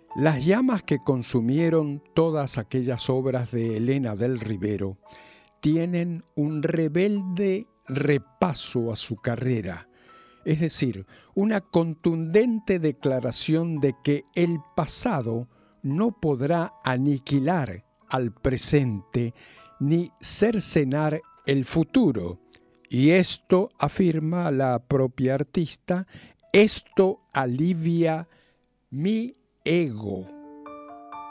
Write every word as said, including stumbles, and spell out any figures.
Las llamas que consumieron todas aquellas obras de Elena del Rivero tienen un rebelde repaso a su carrera, es decir, una contundente declaración de que el pasado no podrá aniquilar al presente ni cercenar el futuro. Y esto, afirma la propia artista, esto alivia mi ego.